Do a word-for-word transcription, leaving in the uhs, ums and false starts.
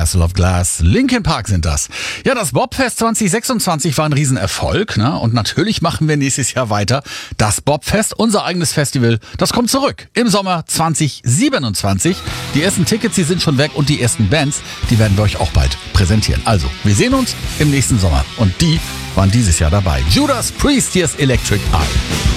Castle of Glass. Linkin Park sind das. Ja, das Bobfest zwanzig sechsundzwanzig war ein Riesenerfolg, ne? Und natürlich machen wir nächstes Jahr weiter. Das Bobfest, unser eigenes Festival, das kommt zurück im Sommer zwanzig siebenundzwanzig. Die ersten Tickets, die sind schon weg und die ersten Bands, die werden wir euch auch bald präsentieren. Also, wir sehen uns im nächsten Sommer. Und die waren dieses Jahr dabei. Judas Priest, hier ist Electric Eye.